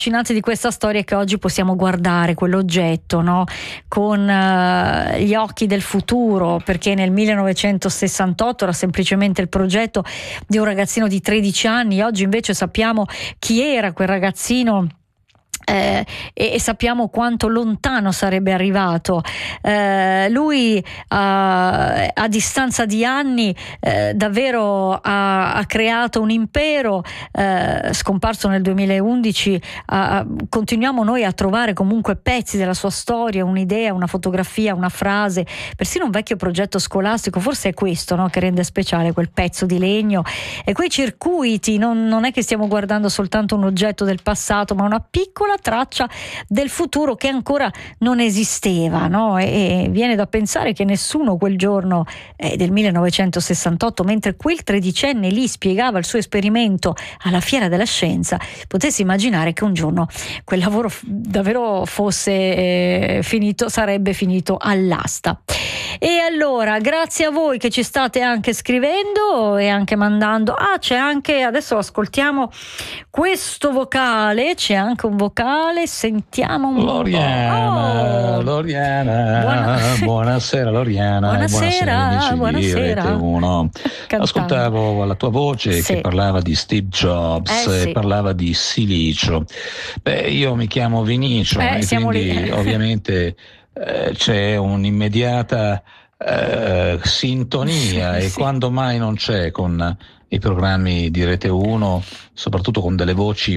affascinante di questa storia è che oggi possiamo guardare quell'oggetto, no, con gli occhi del futuro, perché nel 1968 era semplicemente il progetto di un ragazzino di 13 anni. Oggi invece sappiamo chi era quel ragazzino e sappiamo quanto lontano sarebbe arrivato. Lui a distanza di anni davvero ha creato un impero, scomparso nel 2011. Continuiamo noi a trovare comunque pezzi della sua storia, un'idea, una fotografia, una frase, persino un vecchio progetto scolastico. Forse è questo, no, che rende speciale quel pezzo di legno e quei circuiti. Non è che stiamo guardando soltanto un oggetto del passato, ma una piccola traccia del futuro che ancora non esisteva, no? E viene da pensare che nessuno quel giorno del 1968, mentre quel tredicenne lì spiegava il suo esperimento alla Fiera della Scienza, potesse immaginare che un giorno quel lavoro davvero fosse finito, sarebbe finito all'asta. E allora, grazie a voi che ci state anche scrivendo e anche mandando. C'è anche, adesso ascoltiamo questo vocale, c'è anche un vocale, sentiamo un Loriana, po'. Loriana, buonasera Loriana, buonasera amici di Rete 1. Ascoltavo la tua voce che parlava di Steve Jobs e parlava di silicio. Io mi chiamo Vinicio e quindi ovviamente c'è un'immediata sintonia e quando mai non c'è con i programmi di Rete 1, soprattutto con delle voci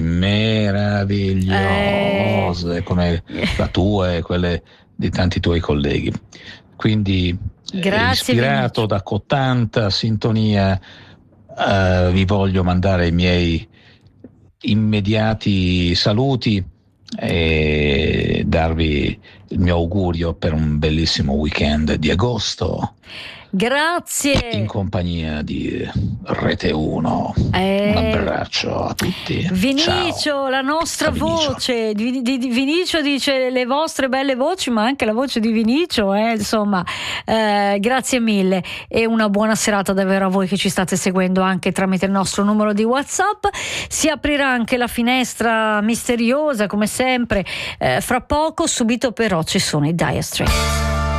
meravigliose come la tua e quelle di tanti tuoi colleghi. Quindi ispirato da tanta sintonia vi voglio mandare i miei immediati saluti e darvi il mio augurio per un bellissimo weekend di agosto. Grazie. In compagnia di Rete 1. Un abbraccio a tutti. Vinicio, ciao. la nostra voce di Vinicio dice le vostre belle voci, ma anche la voce di Vinicio, insomma, grazie mille e una buona serata davvero a voi che ci state seguendo anche tramite il nostro numero di WhatsApp. Si aprirà anche la finestra misteriosa come sempre fra poco, subito però ci sono i Dire Straits.